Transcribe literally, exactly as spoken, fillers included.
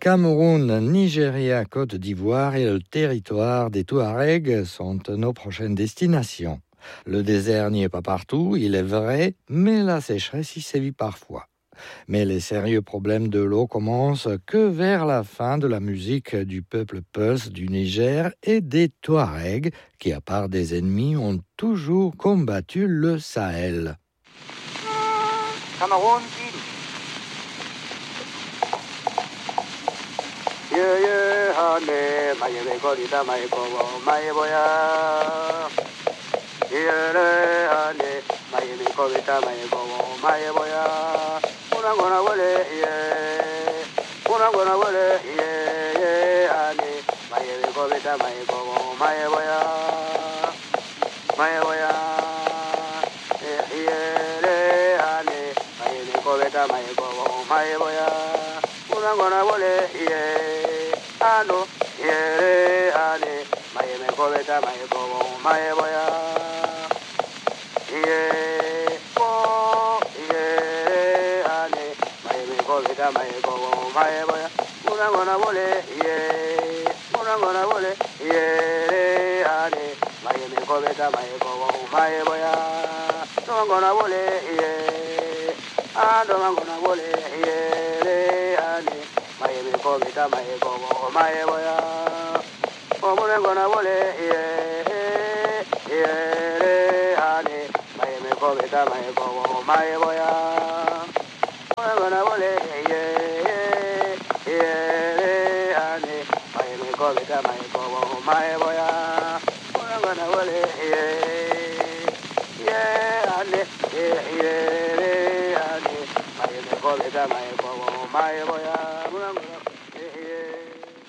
Cameroun, Nigeria, Côte d'Ivoire et le territoire des Touaregs sont nos prochaines destinations. Le désert n'y est pas partout, il est vrai, mais la sécheresse y sévit parfois. Mais les sérieux problèmes de l'eau commencent que vers la fin de la musique du peuple Peuls du Niger et des Touaregs qui, à part des ennemis, ont toujours combattu le Sahel. Cameroun, Ye ye hane maye gorita maye kowo maye boya. Ye le hane maye gorita maye kowo maye boya. Una gona wale ye, una gona wale ye ye hane maye gorita maye kowo maye boya, maye boya. Ye le hane maye gorita maye kowo maye boya. Una gona wale ye. Ano yere ane maye me kobeta maye kobo maye boya ye ko yere ane maye me kobeta maye kobo maye boya una gona bole ye una gona bole yere ane maye me kobeta maye kobo maye boya una gona bole ye ando gona bole yere ane maye me kobeta maye kobo maye boya omune gona bole ye ye re ane maye me kobeta maye kobo maye boya omune gona bole ye ye re ane maye me kobeta maye kobo maye boya omune gona bole ye ye ane ye ye re ane maye me kobeta maye kobo maye boya.